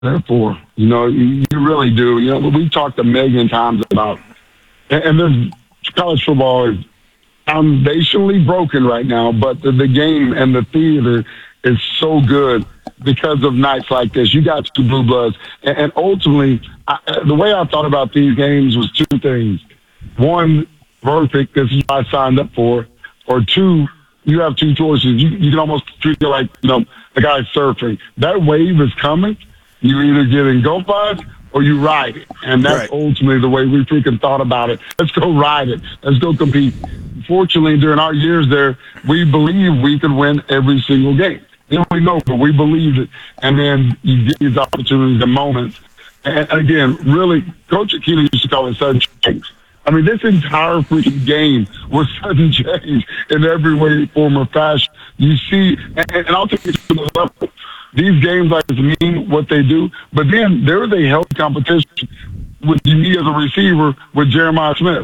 there for. You really do. We've talked a million times about, and this college football is foundationally broken right now, but the game and the theater is so good because of nights like this. You got two blue bloods. And ultimately, the way I thought about these games was two things. One, perfect, this is what I signed up for. Or two, you have two choices. You can almost treat it like, the guy surfing. That wave is coming. You either get engulfed or you ride it. And that's ultimately the way we freaking thought about it. Let's go ride it. Let's go compete. Fortunately, during our years there, we believed we could win every single game. We know, but we believed it. And then you get these opportunities and moments. And again, really, Coach Aquino used to call it sudden change. I mean, this entire freaking game was sudden change in every way, form, or fashion. You see, and I'll take it to the level. These games like this mean what they do, but then there is a healthy competition with me as a receiver with Jeremiah Smith.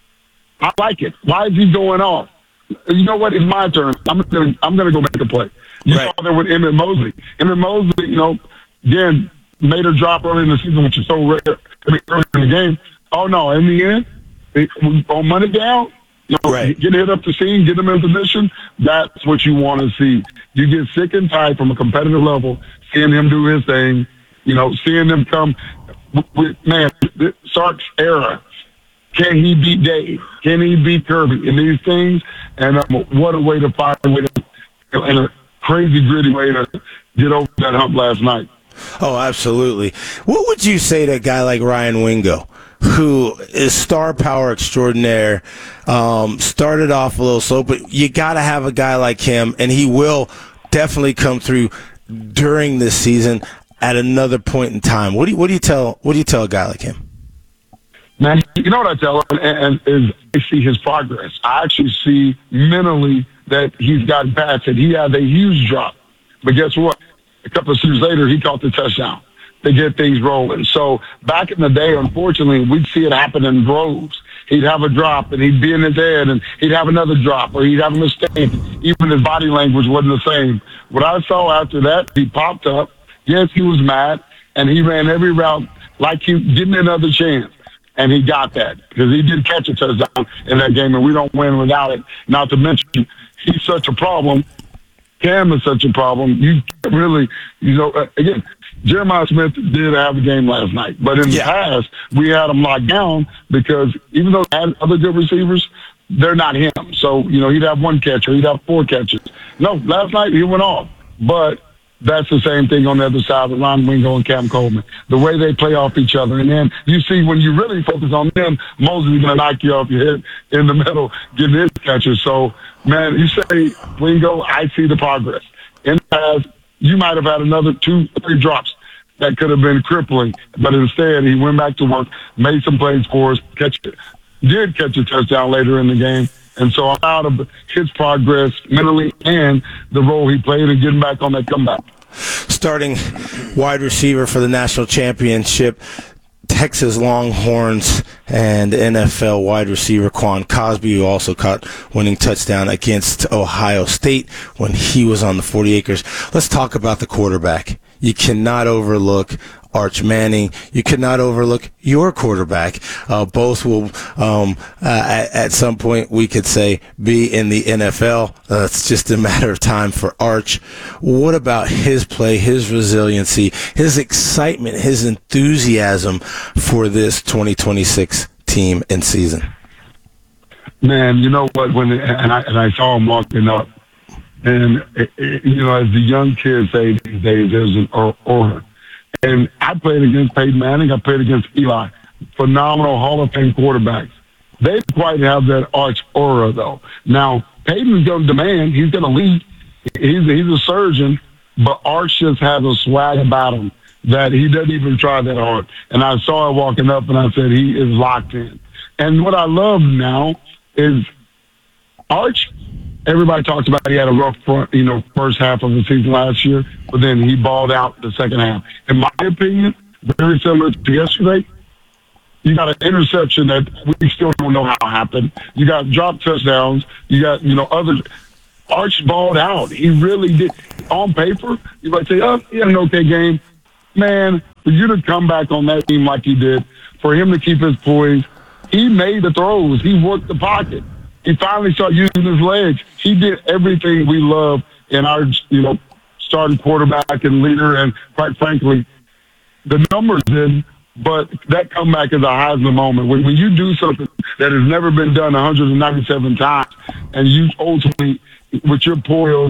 I like it. Why is he going off? You know what? It's my turn. I'm gonna go make a play. You saw that with Emmett Mosley. Emmett Mosley, again, made a drop early in the season, which is so rare. Early in the game. Oh no! In the end, on money down, get hit up the seam, get them in position. That's what you want to see. You get sick and tired from a competitive level, seeing him do his thing. Seeing them come. Man, Sark's era. Can he beat Dave? Can he beat Kirby in these things? And what a way to find a way to, and a crazy, gritty way to get over that hump last night. Oh, absolutely. What would you say to a guy like Ryan Wingo, who is star power extraordinaire, started off a little slow, but you got to have a guy like him, and he will definitely come through during this season at another point in time. What do you tell a guy like him? Man, you know what I tell him, and is I see his progress. I actually see mentally that he's gotten past it. He had a huge drop, but guess what? A couple of years later, he caught the touchdown to get things rolling. So back in the day, unfortunately, we'd see it happen in droves. He'd have a drop, and he'd be in his head, and he'd have another drop, or he'd have a mistake. Even his body language wasn't the same. What I saw after that, he popped up. Yes, he was mad, and he ran every route like he getting another chance. And he got that because he did catch a touchdown in that game, and we don't win without it. Not to mention, he's such a problem. Cam is such a problem. You can't really, again, Jeremiah Smith did have a game last night, but in the past, we had him locked down because even though they had other good receivers, they're not him. So, he'd have one catch or he'd have four catches. No, last night he went off, but that's the same thing on the other side with Ron Wingo and Cam Coleman. The way they play off each other. And then you see when you really focus on them, Moses is going to knock you off your head in the middle, getting his catches. So, man, you say, Wingo, I see the progress. In the past, you might have had another 2 or 3 drops that could have been crippling. But instead, he went back to work, made some plays for us, did catch a touchdown later in the game. And so I'm proud of his progress mentally and the role he played in getting back on that comeback. Starting wide receiver for the national championship, Texas Longhorns, and NFL wide receiver Quan Cosby, who also caught winning touchdown against Ohio State when he was on the 40 acres. Let's talk about the quarterback. You cannot overlook Arch Manning. You cannot overlook your quarterback. Both will, at some point, we could say, be in the NFL. It's just a matter of time for Arch. What about his play, his resiliency, his excitement, his enthusiasm for this 2026 team and season? Man, you know what? I saw him walking up, and as the young kids say these days, there's an aura. And I played against Peyton Manning. I played against Eli. Phenomenal Hall of Fame quarterbacks. They don't quite have that Arch aura, though. Now, Peyton's going to demand. He's going to lead. He's a surgeon, but Arch just has a swag about him that he doesn't even try that hard. And I saw it walking up, and I said, he is locked in. And what I love now is Arch, everybody talks about he had a rough first half of the season last year, but then he balled out the second half. In my opinion, very similar to yesterday, you got an interception that we still don't know how it happened. You got drop touchdowns. You got, other. Arch balled out. He really did. On paper, you might say, he had an okay game. man, for you to come back on that team like he did, for him to keep his poise, he made the throws. He worked the pocket. He finally started using his legs. He did everything we love in our, starting quarterback and leader, and quite frankly, the numbers did. But that comeback is a Heisman moment. When you do something that has never been done 197 times, and you ultimately, with your poise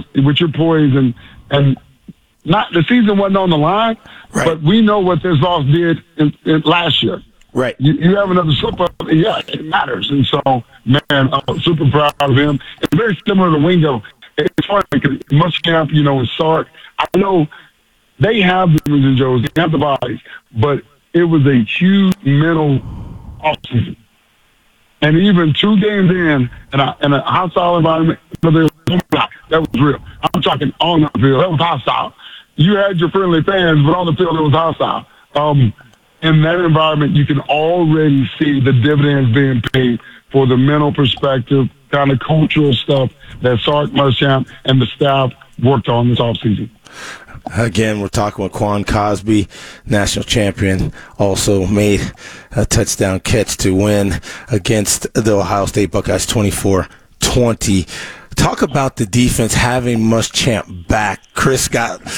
and not the season wasn't on the line, right. But we know what this loss did in last year. Right. You have another slip up, yeah, it matters. And so, man, I'm super proud of him. It's very similar to Wingo. It's funny because Muschamp, and Sark, I know they have the Jimmys and Joes, they have the bodies, but it was a huge mental offseason. And even 2 games in a hostile environment, that was real. I'm talking on the field. That was hostile. You had your friendly fans, but on the field it was hostile. In that environment, you can already see the dividends being paid for the mental perspective, kind of cultural stuff that Sark, Muschamp, and the staff worked on this offseason. Again, we're talking with Quan Cosby, national champion, also made a touchdown catch to win against the Ohio State Buckeyes 24-20. Talk about the defense having Muschamp back. Chris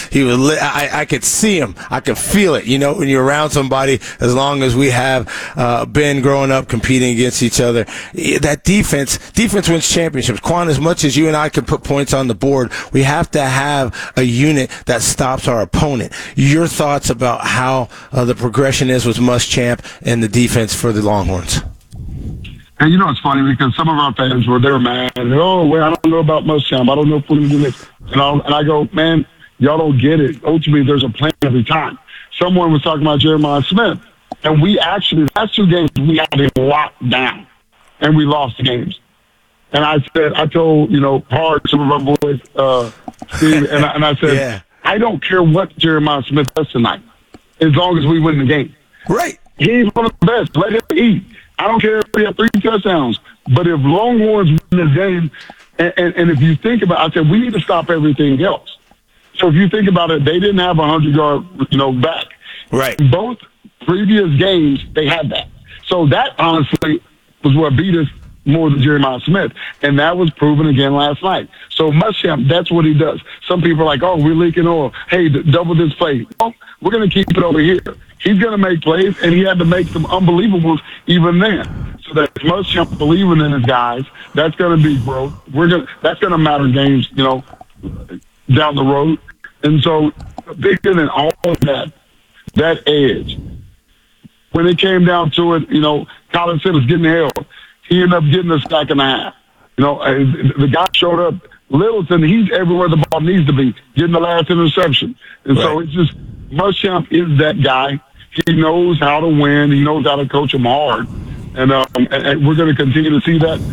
I could see him. I could feel it. When you're around somebody, as long as we have been growing up competing against each other, that defense wins championships. Quan, as much as you and I can put points on the board, we have to have a unit that stops our opponent. Your thoughts about how the progression is with Muschamp and the defense for the Longhorns? And it's funny because some of our fans they were mad. I don't know about Muschamp. I don't know if we're going to do this. And I go, man, y'all don't get it. Ultimately, there's a plan every time. Someone was talking about Jeremiah Smith. And we actually, last 2 games, we had him locked down. And we lost the games. And I told, Hard, some of our boys, Steve, and I said, yeah. I don't care what Jeremiah Smith does tonight, as long as we win the game. Right. He's one of the best. Let him eat. I don't care if we have 3 touchdowns, but if Longhorns win this game, and if you think about it, I said we need to stop everything else. So if you think about it, they didn't have a 100-yard, back. Right. In both previous games, they had that. So that, honestly, was what beat us more than Jeremiah Smith, and that was proven again last night. So Muschamp, that's what he does. Some people are like, oh, we're leaking oil. Hey, double this play. Oh, we're going to keep it over here. He's going to make plays, and he had to make some unbelievables even then. So that's Muschamp believing in his guys. That's going to be growth. That's going to matter games, down the road. And so bigger than all of that edge, when it came down to it, Colin Simmons getting held. He ended up getting a sack and a half. The guy showed up. Littleton, he's everywhere the ball needs to be, getting the last interception. And right. So it's just Muschamp is that guy. He knows how to win. He knows how to coach them hard. And we're going to continue to see that.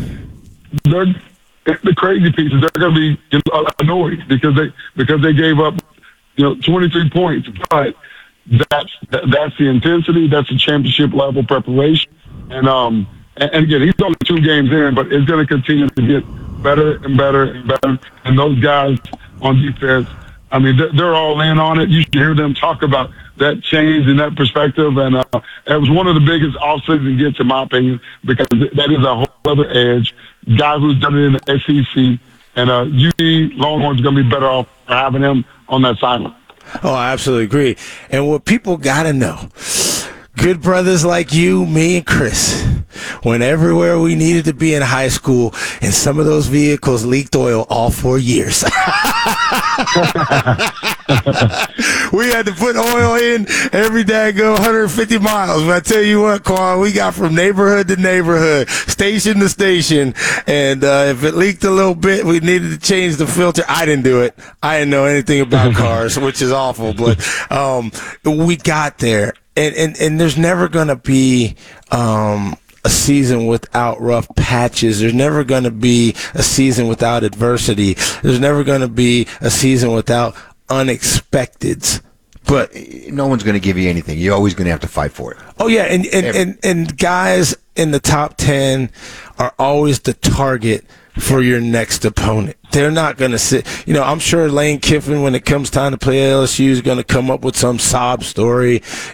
The crazy pieces, they're going to be annoyed because they gave up 23 points. But that's the intensity. That's the championship level preparation. And again, he's only 2 games in, but it's going to continue to get better and better and better. And those guys on defense, I mean, they're all in on it. You should hear them talk about that change and that perspective. And it was one of the biggest off-season gets, in my opinion, because that is a whole other edge. Guy who's done it in the SEC. And UD Longhorns going to be better off for having him on that sideline. Oh, I absolutely agree. And what people got to know, good brothers like you, me, and Chris went everywhere we needed to be in high school, and some of those vehicles leaked oil all 4 years. We had to put oil in every day, go 150 miles. But I tell you what, Quan, we got from neighborhood to neighborhood, station to station, and if it leaked a little bit, we needed to change the filter. I didn't do it. I didn't know anything about cars, which is awful, but we got there. And there's never going to be a season without rough patches. There's never going to be a season without adversity. There's never going to be a season without unexpecteds. But no one's going to give you anything. You're always going to have to fight for it. Oh, yeah, and guys in the top 10 are always the target for your next opponent. they're not going to sit. I'm sure Lane Kiffin, when it comes time to play LSU, is going to come up with some sob story.